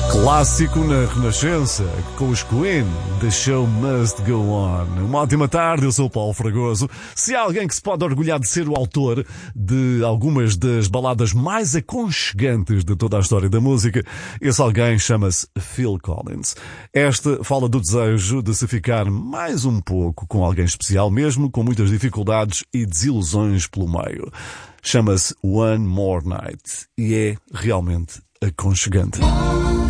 Clássico na Renascença, com os Queen, The Show Must Go On. Uma ótima tarde, eu sou o Paulo Fragoso. Se há alguém que se pode orgulhar de ser o autor de algumas das baladas mais aconchegantes de toda a história da música, esse alguém chama-se Phil Collins. Esta fala do desejo de se ficar mais um pouco com alguém especial, mesmo com muitas dificuldades e desilusões pelo meio. Chama-se One More Night e é realmente aconchegante.